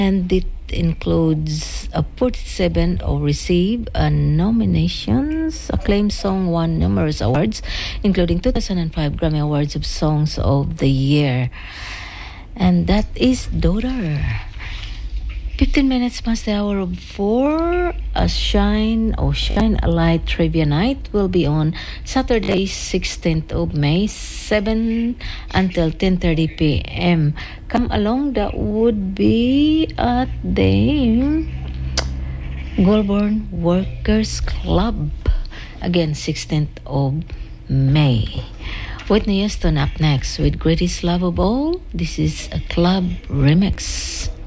and it includes 47 or receive nominations. Acclaimed song won numerous awards, including 2005 Grammy Awards of Songs of the Year. And that is Daughter. 15 minutes past the hour of 4. A Shine a Light Trivia Night will be on Saturday, 16th of May, 7 until 10:30 p.m. Come along, that would be at the Goulburn Workers Club. Again, 16th of May. Whitney Houston up next with Greatest Love of All. This is a club remix.